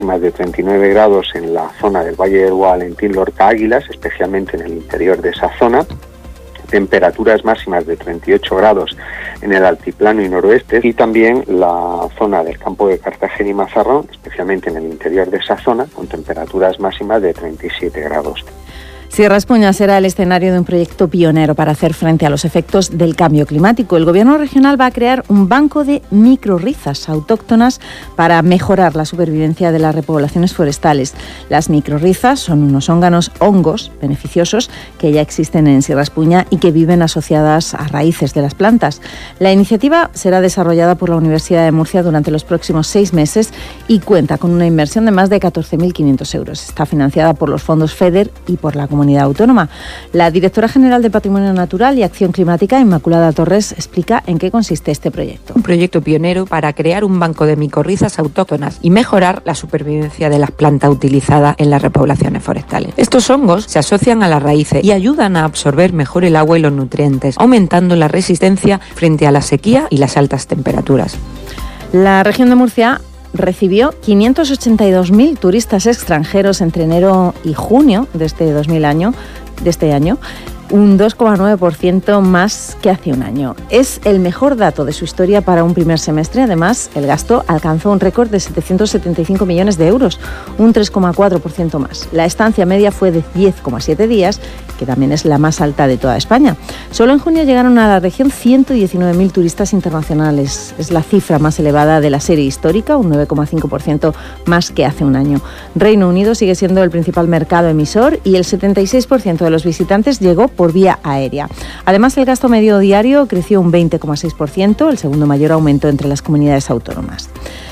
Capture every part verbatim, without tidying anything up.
más de treinta y nueve grados en la zona del Valle del Guadalentín, Lorca, Águilas, especialmente en el interior de esa zona. Temperaturas máximas de treinta y ocho grados en el altiplano y noroeste, y también la zona del campo de Cartagena y Mazarrón, especialmente en el interior de esa zona, con temperaturas máximas de treinta y siete grados. Sierra Espuña será el escenario de un proyecto pionero para hacer frente a los efectos del cambio climático. El Gobierno regional va a crear un banco de microrrizas autóctonas para mejorar la supervivencia de las repoblaciones forestales. Las microrrizas son unos hongos, hongos beneficiosos que ya existen en Sierra Espuña y que viven asociadas a raíces de las plantas. La iniciativa será desarrollada por la Universidad de Murcia durante los próximos seis meses y cuenta con una inversión de más de catorce mil quinientos euros. Está financiada por los fondos FEDER y por la Comunidad Autónoma. La directora general de Patrimonio Natural y Acción Climática, Inmaculada Torres, explica en qué consiste este proyecto. Un proyecto pionero para crear un banco de micorrizas autóctonas y mejorar la supervivencia de las plantas utilizadas en las repoblaciones forestales. Estos hongos se asocian a las raíces y ayudan a absorber mejor el agua y los nutrientes, aumentando la resistencia frente a la sequía y las altas temperaturas. La región de Murcia recibió quinientos ochenta y dos mil turistas extranjeros entre enero y junio de este dos mil año, de este año, un dos coma nueve por ciento más que hace un año. Es el mejor dato de su historia para un primer semestre. Además, el gasto alcanzó un récord de setecientos setenta y cinco millones de euros, un tres coma cuatro por ciento más. La estancia media fue de diez coma siete días, que también es la más alta de toda España. Solo en junio llegaron a la región ciento diecinueve mil turistas internacionales. Es la cifra más elevada de la serie histórica, un nueve coma cinco por ciento más que hace un año. Reino Unido sigue siendo el principal mercado emisor y el setenta y seis por ciento de los visitantes llegó por vía aérea. Además, el gasto medio diario creció un veinte coma seis por ciento, el segundo mayor aumento entre las comunidades autónomas.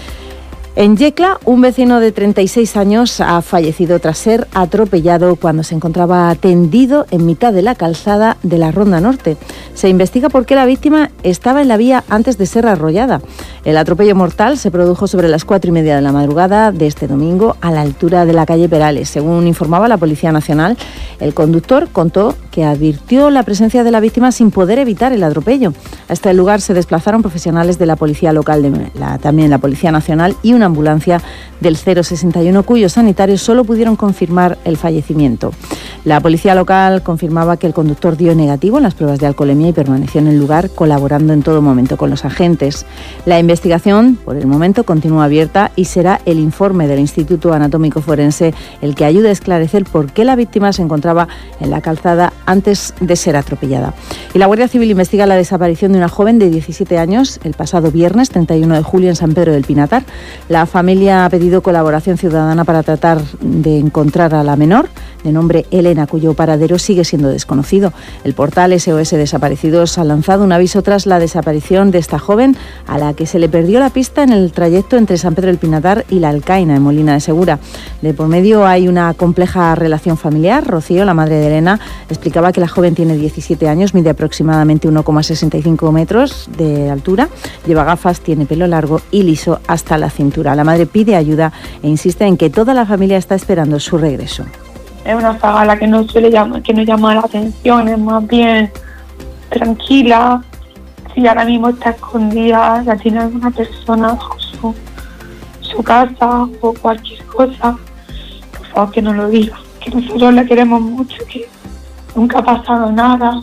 En Yecla, un vecino de treinta y seis años ha fallecido tras ser atropellado cuando se encontraba tendido en mitad de la calzada de la Ronda Norte. Se investiga por qué la víctima estaba en la vía antes de ser arrollada. El atropello mortal se produjo sobre las cuatro y media de la madrugada de este domingo a la altura de la calle Perales. Según informaba la Policía Nacional, el conductor contó que advirtió la presencia de la víctima sin poder evitar el atropello. Hasta el lugar se desplazaron profesionales de la Policía Local, de la, también la Policía Nacional y una ambulancia del cero sesenta y uno, cuyos sanitarios solo pudieron confirmar el fallecimiento. La Policía Local confirmaba que el conductor dio negativo en las pruebas de alcoholemia y permaneció en el lugar colaborando en todo momento con los agentes. La investigación, por el momento, continúa abierta y será el informe del Instituto Anatómico Forense el que ayude a esclarecer por qué la víctima se encontraba en la calzada antes de ser atropellada. Y la Guardia Civil investiga la desaparición de una joven de diecisiete años el pasado viernes treinta y uno de julio en San Pedro del Pinatar. La familia ha pedido colaboración ciudadana para tratar de encontrar a la menor, de nombre Elena, cuyo paradero sigue siendo desconocido. El portal S O S Desaparecidos ha lanzado un aviso tras la desaparición de esta joven, a la que se le perdió la pista en el trayecto entre San Pedro del Pinatar y La Alcaina, en Molina de Segura. De por medio hay una compleja relación familiar. Rocío, la madre de Elena, explicaba que la joven tiene diecisiete años, mide aproximadamente uno coma sesenta y cinco metros de altura, lleva gafas, tiene pelo largo y liso hasta la cintura. La madre pide ayuda e insiste en que toda la familia está esperando su regreso. Es una saga a la que no suele llamar, que no llama la atención, es más bien tranquila. Si ahora mismo está escondida, ya tiene alguna persona bajo su, su casa o cualquier cosa, por favor que no lo diga, que nosotros la queremos mucho, que nunca ha pasado nada,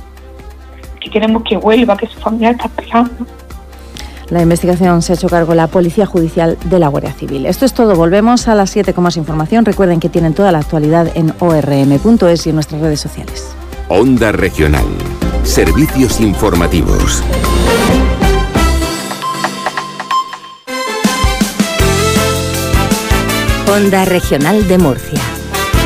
que queremos que vuelva, que su familia está esperando. La investigación se ha hecho cargo la Policía Judicial de la Guardia Civil. Esto es todo. Volvemos a las siete con más información. Recuerden que tienen toda la actualidad en o erre eme punto es y en nuestras redes sociales. Onda Regional. Servicios informativos. Onda Regional de Murcia.